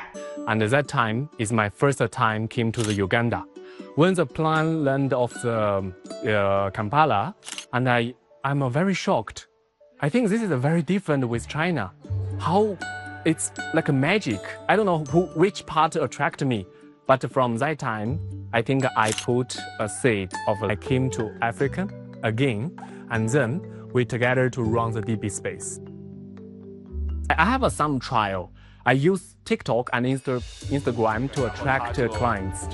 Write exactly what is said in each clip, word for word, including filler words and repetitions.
And at that time is my first time came to the Uganda. When the plan land of the uh, Kampala, and I, I'm uh, very shocked. I think this is a very different with China. How it's like a magic. I don't know who, which part attracted me, but from that time, I think I put a seed of I came to Africa again, and then we together to run the D B space. I have a, some trial. I use TikTok and Insta, Instagram to attract uh, clients.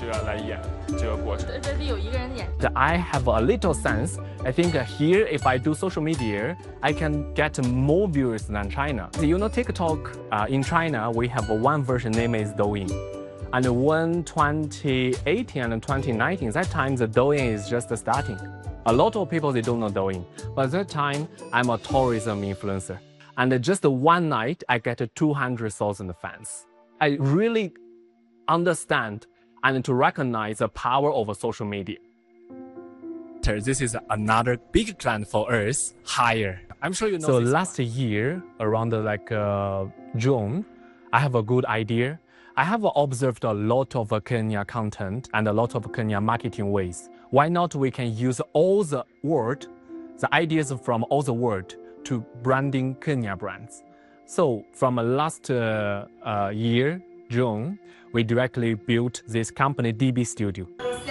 I have a little sense. I think uh, here, if I do social media, I can get more viewers than China. You know, TikTok uh, in China, we have a one version name is Douyin. And when twenty eighteen and twenty nineteen, that time the Douyin is just starting. A lot of people, they don't know Douyin. But at that time, I'm a tourism influencer. And just one night, I get two hundred thousand fans. I really understand and to recognize the power of social media. This is another big trend for us, hire. I'm sure you know. So last one. year, around like uh, June, I have a good idea. I have observed a lot of Kenya content and a lot of Kenya marketing ways. Why not we can use all the word, the ideas from all the world to branding Kenya brands. So from last uh, uh, year, June, we directly built this company, D B Studio.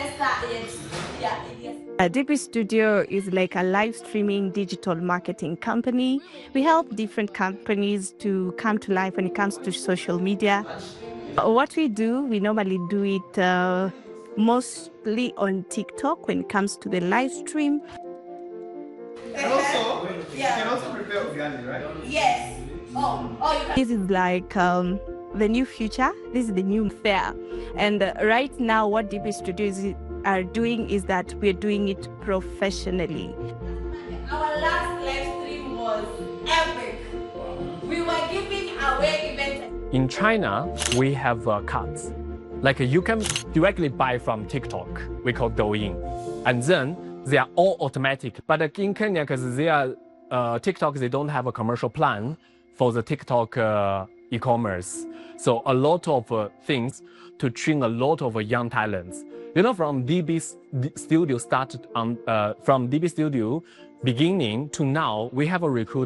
Uh, D B Studio is like a live streaming digital marketing company. We help different companies to come to life when it comes to social media. What we do, we normally do it uh, mostly on TikTok when it comes to the live stream. And also, yeah. You can also prepare Ugali, right? Yes. Oh, oh, you this is like um, the new future. This is the new fair. And uh, right now, what D B Studios are doing is that we're doing it professionally. Our last live stream was epic. We were giving away events. In China, we have uh, cards. Like uh, you can directly buy from TikTok. We call Douyin. And then they are all automatic. But in Kenya, because they are uh, TikTok, they don't have a commercial plan for the TikTok uh, e-commerce. So a lot of uh, things to train a lot of uh, young talents. You know, from D B Studio started on uh, from D B Studio beginning to now, we have a recruit.